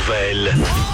nouvelles.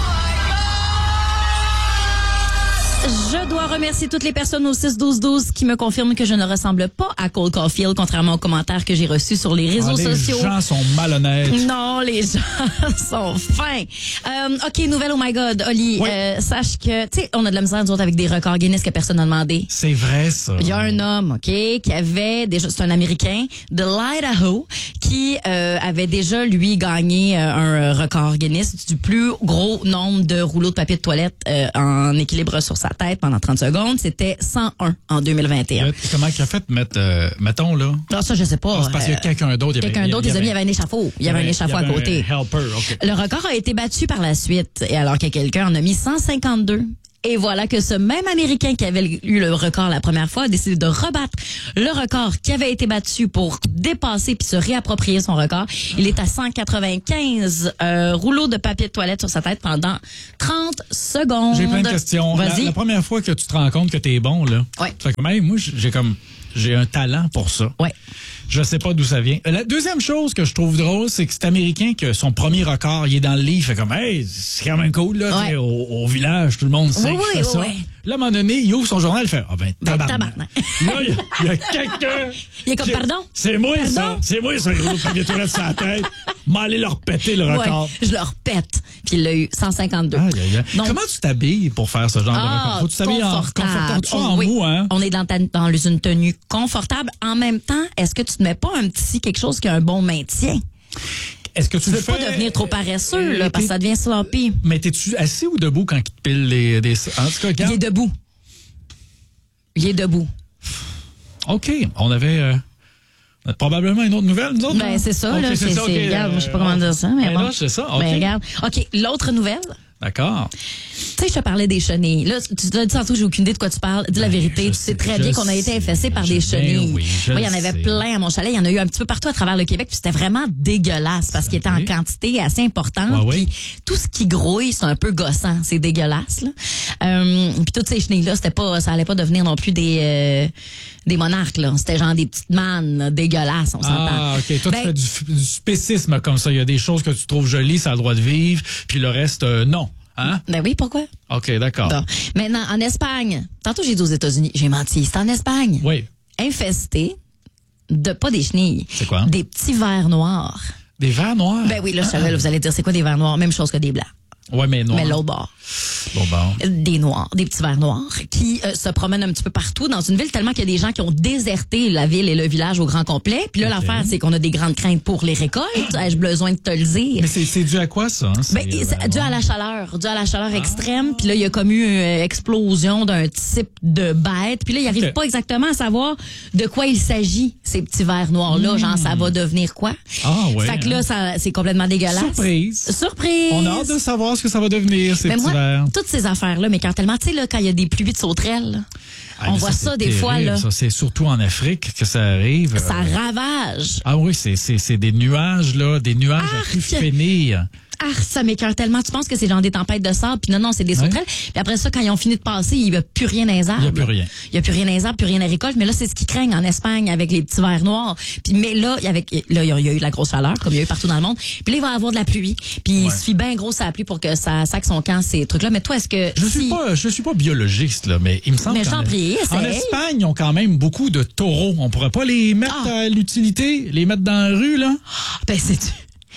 Je dois remercier toutes les personnes au 6-12-12 qui me confirment que je ne ressemble pas à Cole Caulfield, contrairement aux commentaires que j'ai reçus sur les réseaux sociaux. Les gens sont malhonnêtes. Non, les gens sont fins. OK, nouvelle, oh my God. Oli, Oui. sache que, tu sais, on a de la misère, nous autres, avec des records Guinness que personne n'a demandé. C'est vrai, ça. Il y a un homme, OK, qui avait déjà, c'est un Américain de l'Idaho, qui avait déjà, lui, gagné un record Guinness du plus gros nombre de rouleaux de papier de toilette en équilibre sur sa tête pendant 30 secondes. C'était 101 en 2021. Comment qu'il a fait de mettre, mettons, là? Alors ça, je sais pas. C'est parce qu'il y a quelqu'un d'autre. Quelqu'un d'autre, les amis, il y avait un échafaud. Il y avait un échafaud à côté. Un helper, OK. Le record a été battu par la suite, et alors que quelqu'un en a mis 152. Et voilà que ce même Américain qui avait eu le record la première fois a décidé de rebattre le record qui avait été battu pour dépasser puis se réapproprier son record. Il est à 195 rouleaux de papier de toilette sur sa tête pendant 30 secondes. J'ai plein de questions. Vas-y. La première fois que tu te rends compte que t'es bon, là. Ouais. Fait que même, moi, j'ai un talent pour ça. Ouais. Je sais pas d'où ça vient. La deuxième chose que je trouve drôle, c'est que cet Américain que son premier record, il est dans le livre, fait comme, hey, c'est quand même cool, là, Ouais. au village, tout le monde sait Oui, que je oui, fais ça. oui. Là, à un moment donné, il ouvre son journal, il fait, tabarnak. tabarnak. Là, il y a quelqu'un. Il est comme, pardon? C'est moi, ça. Pardon? C'est moi, ça, le gros papier de toilette sur la tête. M'aller leur péter le record. Ouais, je leur pète. Puis il l'a eu 152. Aïe, aïe, aïe. Donc, Comment tu t'habilles pour faire ce genre de record? Faut-tu t'habiller en confortable? Tu en Oui. mou, hein? On est dans une tenue confortable. En même temps, est-ce que tu te mets pas un petit quelque chose qui a un bon maintien? Est-ce que tu Tu veux le pas fais? devenir trop paresseux, là, parce que ça devient sloppy. Mais t'es-tu assis ou debout quand il te pile des... En tout cas, Il regarde. est debout. Il est debout. OK. On avait probablement une autre nouvelle, nous autres? Ben, c'est ça, OK, là. c'est ça, OK. Regarde, moi, je sais pas comment dire ça, mais Ben bon. là, c'est ça, OK. Ben, regarde. OK, l'autre nouvelle. D'accord. Tu sais, je te parlais des chenilles. Là, tu te dis tantôt, j'ai aucune idée de quoi tu parles. Dis la vérité. je Tu sais sais, très je bien qu'on a été sais. infestés par des chenilles. oui, je Moi, il y en avait sais. plein à mon chalet. Il y en a eu un petit peu partout à travers le Québec. Puis c'était vraiment dégueulasse parce qu'il était en Oui. quantité assez importante. Ouais, oui. Puis tout ce qui grouille, c'est un peu gossant. C'est dégueulasse, là. Puis toutes ces chenilles-là, ça allait pas devenir non plus des monarques, là. C'était genre des petites mannes dégueulasses, on s'entend. Ah, OK. Toi, Ben, tu fais du spécisme comme ça. Il y a des choses que tu trouves jolies, ça a le droit de vivre, puis le reste, non. Hein? Ben oui, pourquoi? OK, d'accord. Bon. Maintenant, en Espagne, tantôt j'ai dit aux États-Unis, j'ai menti, c'est en Espagne. Oui. Infesté de, pas des chenilles. C'est quoi? Des petits vers noirs. Des vers noirs? Ben oui, là, je savais, là, vous allez dire, c'est quoi des vers noirs? Même chose que des blancs. Ouais, mais noirs. Mais l'autre bord. Bon. Des noirs, des petits vers noirs qui se promènent un petit peu partout dans une ville tellement qu'il y a des gens qui ont déserté la ville et le village au grand complet. Puis là, OK. l'affaire, c'est qu'on a des grandes craintes pour les récoltes. Ai-je besoin de te le dire? Mais c'est dû à quoi, ça? Hein? Ben, c'est dû à la chaleur extrême. Puis là, il y a comme eu une explosion d'un type de bête. Puis là, il arrive OK. pas exactement à savoir de quoi il s'agit, ces petits vers noirs-là. Genre, ça va devenir quoi? Ah, ouais. Fait que là, c'est complètement dégueulasse. Surprise. Surprise! On a hâte de savoir ce que ça va devenir, ces Mais petits moi, vers. toutes ces affaires-là, mais quand tellement, tu sais, là, quand il y a des pluies de sauterelles, là, Ah, on mais voit ça c'est des fois, terrible, là. ça. C'est surtout en Afrique que ça arrive. Ça ravage. Ah oui, c'est des nuages, là, des nuages à Arc! plus finir. Ah, ça m'écoeure tellement. Tu penses que c'est genre des tempêtes de sable, puis non, c'est des sauterelles. Puis après ça, quand ils ont fini de passer, il n'y a plus rien dans les arbres. Il y a plus rien. Il n'y a plus rien dans les arbres, plus rien dans les récoltes. Mais là, c'est ce qu'ils craignent en Espagne avec les petits vers noirs. Puis, mais là, il y a eu de la grosse chaleur, comme il y a eu partout dans le monde. Puis là, il va y avoir de la pluie. Puis il suffit bien gros à la pluie pour que ça saque son camp, ces trucs-là. Mais toi, est-ce que Je suis pas biologiste, là, mais il me semble Mais je t'en prie, en essaye. Espagne, ils ont quand même beaucoup de taureaux. On pourrait pas les mettre à l'utilité, les mettre dans la rue, là? Ben, sais-tu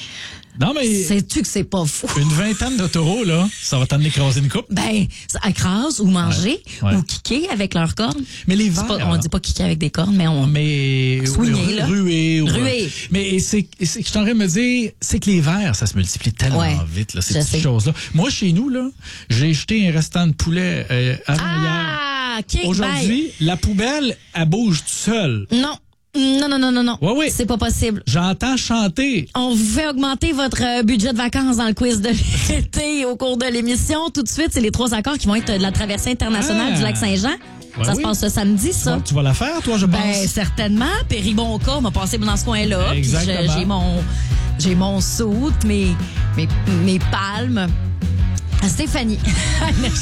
Non, mais que c'est pas fou? une vingtaine de taureaux, là, ça va t'en écraser une coupe. Ben, ça écrase ou manger Ouais. ou kicker avec leurs cornes. Mais les C'est vers... pas- on dit pas kicker avec des cornes, mais on... Mais Swinguer, là. ruer, Ruer. Mais c'est je suis en train de me dire, c'est que les vers, ça se multiplie tellement Ouais, vite, là, ces je petites sais. choses là. Moi, chez nous, là, j'ai jeté un restant de poulet avant hier. Ah, OK. Aujourd'hui, la poubelle, elle bouge toute seule. Ben, non. Ouais, oui. C'est pas possible. J'entends chanter. On vous fait augmenter votre budget de vacances dans le quiz de l'été au cours de l'émission. Tout de suite, c'est les 3 accords qui vont être de la traversée internationale du lac Saint-Jean. Ouais, Ça se oui. passe ce samedi, ça. Tu vas la faire, toi, je pense. Ben, certainement. Péribonca m'a passé dans ce coin-là. Puis Exactement. j'ai mon soute, mes palmes. À Stéphanie.